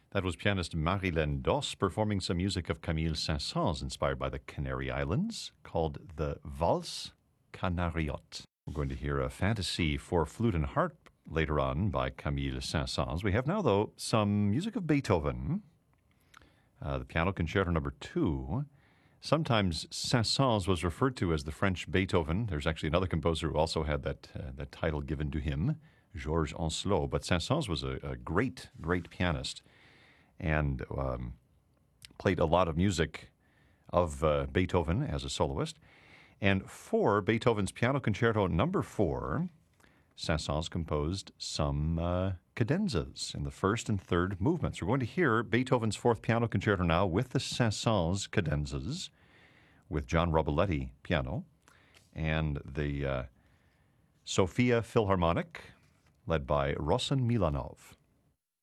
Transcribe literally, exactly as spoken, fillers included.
That was pianist Marilyn Doss performing some music of Camille Saint-Saëns inspired by the Canary Islands called the Valse Canariote. We're going to hear a fantasy for flute and harp later on by Camille Saint-Saëns. We have now, though, some music of Beethoven, uh, the Piano Concerto number two. Sometimes Saint-Saëns was referred to as the French Beethoven. There's actually another composer who also had that, uh, that title given to him, Georges Ancelot. But Saint-Saëns was a, a great, great pianist and um, played a lot of music of uh, Beethoven as a soloist. And for Beethoven's Piano Concerto number four, Saint-Saëns composed some uh, cadenzas in the first and third movements. We're going to hear Beethoven's Fourth Piano Concerto now with the Saint-Saëns cadenzas, with John Robeletti piano, and the uh, Sofia Philharmonic, led by Rossen Milanov.